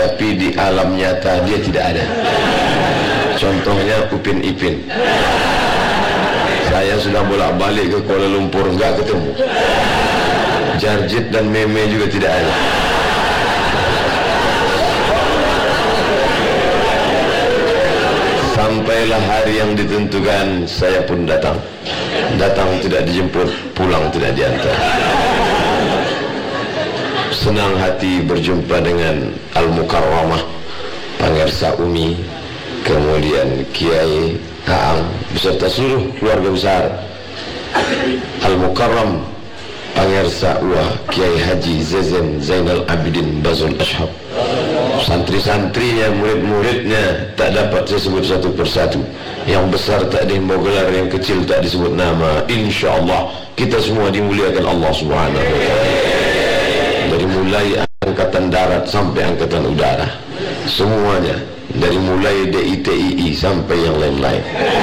tapi di alam nyata dia tidak ada. Contohnya Upin Ipin. Saya sudah bolak-balik ke Kuala Lumpur, enggak ketemu. Jarjit dan Meme juga tidak ada. Sampailah hari yang ditentukan, saya pun datang. Datang tidak dijemput, pulang tidak diantar. Senang hati berjumpa dengan Al-Mukarramah Pangersa Umi, kemudian Kiai Aang beserta seluruh keluarga besar Al-Mukarram Pangersa Uwa Kiai Haji Zezen Zainal Abidin Bazul Ashab. Santri-santrinya, murid-muridnya tak dapat saya sebut satu persatu. Yang besar tak dihimbau gelar, yang kecil tak disebut nama. InsyaAllah kita semua dimuliakan Allah Subhanahu wa ta'ala. Dari mulai angkatan darat sampai angkatan udara, semuanya, dari mulai DITII sampai yang lain-lain,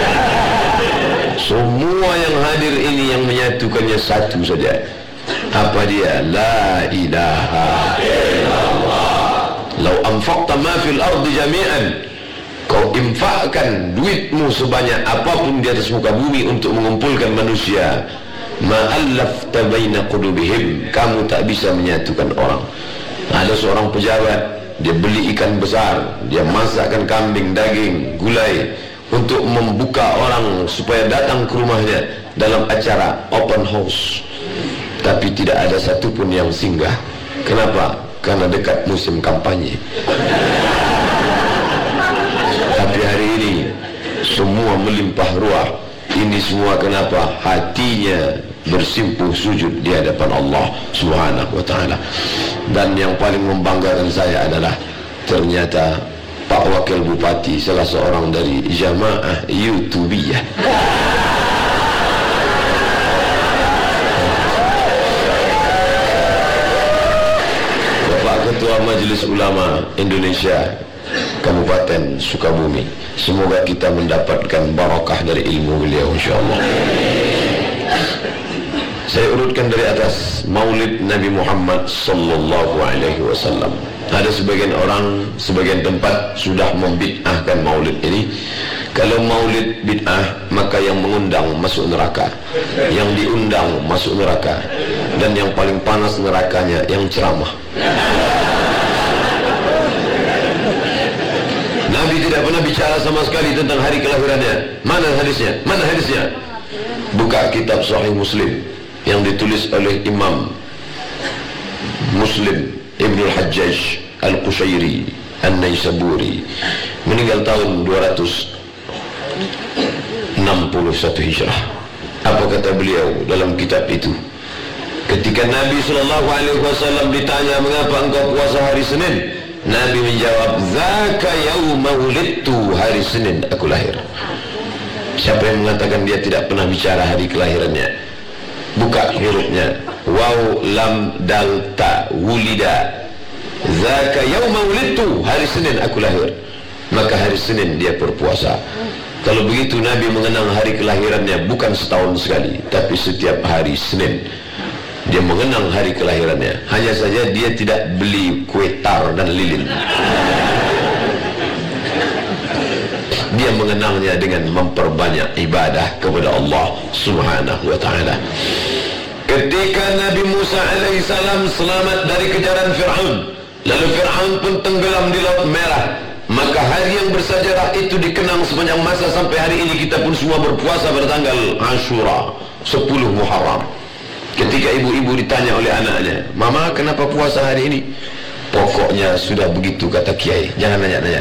semua yang hadir ini yang menyatukannya satu saja. Apa dia? La ilaha illallah. Lau anfaqta ma fil ardi jami'an, kau infakkan duitmu sebanyak apapun di atas muka bumi untuk mengumpulkan manusia, ma'allafta baina qulubihim, kamu tak bisa menyatukan orang. Ada seorang pejabat, dia beli ikan besar, dia masakkan kambing, daging, gulai untuk membuka orang supaya datang ke rumahnya dalam acara open house, tapi tidak ada satupun yang singgah. Kenapa? Karena dekat musim kampanye. Tapi hari ini semua melimpah ruah. Ini semua kenapa? Hatinya bersimpuh sujud di hadapan Allah Subhanahu wa ta'ala. Dan yang paling membanggakan saya adalah ternyata Pak Wakil Bupati salah seorang dari jamaah YouTubiyah. Bapak Ketua Majelis Ulama Indonesia Kabupaten Sukabumi, semoga kita mendapatkan barakah dari ilmu beliau insyaallah. Saya urutkan dari atas, Maulid Nabi Muhammad sallallahu alaihi wasallam. Ada sebagian orang, sebagian tempat sudah membid'ahkan maulid ini. Kalau maulid bid'ah, maka yang mengundang masuk neraka, yang diundang masuk neraka, dan yang paling panas nerakanya yang ceramah. Nabi tidak pernah bicara sama sekali tentang hari kelahirannya. Mana hadisnya? Mana hadisnya? Buka kitab Sahih Muslim yang ditulis oleh Imam Muslim Ibnul Hajjaj Al-Qushairi An-Naisaburi, meninggal tahun 261 Hijrah. Apa kata beliau dalam kitab itu? Ketika Nabi SAW ditanya, mengapa engkau puasa hari Senin? Nabi menjawab, zaka yauma wulidtu, hari Senin aku lahir. Siapa yang mengatakan dia tidak pernah bicara hari kelahirannya? Buka hurufnya, waw lam dal ta wulida, zaka yauma wulidtu, hari Senin aku lahir. Maka hari Senin dia berpuasa. Kalau begitu Nabi mengenang hari kelahirannya bukan setahun sekali, tapi setiap hari Senin dia mengenang hari kelahirannya. Hanya saja dia tidak beli kue tar dan lilin. Dia mengenangnya dengan memperbanyak ibadah kepada Allah Subhanahu wa ta'ala. Ketika Nabi Musa alaihissalam selamat dari kejaran Fir'aun, lalu Fir'aun pun tenggelam di Laut Merah, maka hari yang bersejarah itu dikenang sepanjang masa sampai hari ini. Kita pun semua berpuasa pada tanggal Ashura 10 Muharram. Ketika ibu-ibu ditanya oleh anaknya, mama kenapa puasa hari ini? Pokoknya sudah begitu kata kiai, jangan nanya-nanya.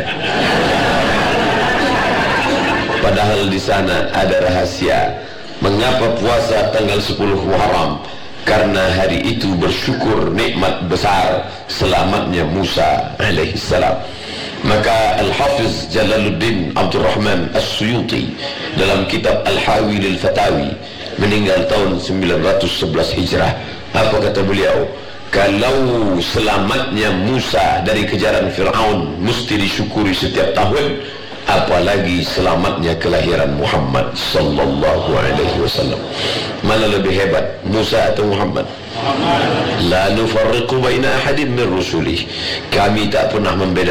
Padahal di sana ada rahasia. Mengapa puasa tanggal 10 Muharram? Karena hari itu bersyukur nikmat besar selamatnya Musa alaihissalam. Maka Al-Hafiz Jalaluddin Abdul Rahman As-Suyuti dalam kitab Al-Hawi Lil-Fatawi, meninggal tahun 911 Hijrah. Apa kata beliau? Kalau selamatnya Musa dari kejaran Fir'aun mesti disyukuri setiap tahun, apalagi selamatnya kelahiran Muhammad sallallahu alaihi wasallam. Mana lebih hebat, Musa atau Muhammad? La nufarriqu baina ahadin min rusulih. Kami tak pernah membedakan